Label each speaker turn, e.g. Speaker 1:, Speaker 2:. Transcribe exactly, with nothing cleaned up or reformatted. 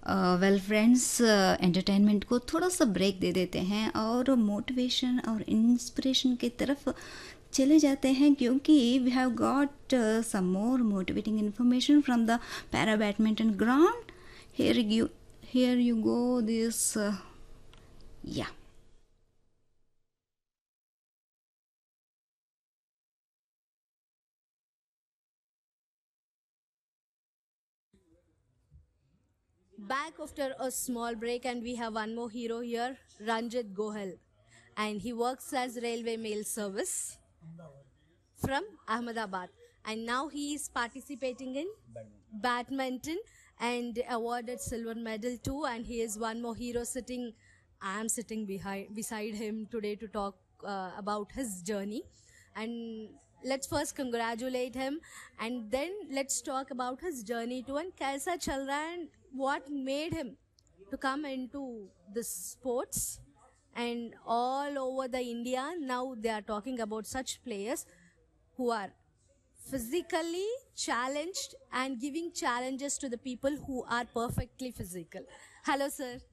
Speaker 1: Well friends, entertainment को थोड़ा सा ब्रेक दे देते हैं और मोटिवेशन और इंस्पिरेशन की तरफ चले जाते हैं, क्योंकि we have got some more motivating information from the para badminton ground. Here you here you go this uh, yeah.
Speaker 2: Back after a small break, and we have one more hero here, Ranjit Gohel, and he works as railway mail service from Ahmedabad, and now he is participating in badminton, badminton and awarded silver medal too. And he is one more hero sitting. I am sitting behind beside him today to talk uh, about his journey, and let's first congratulate him, and then let's talk about his journey too, and kaisa chal raha hai and what made him to come into the sports. And all over the India now they are talking about such players who are physically challenged and giving challenges to the people who are perfectly physical. Hello sir.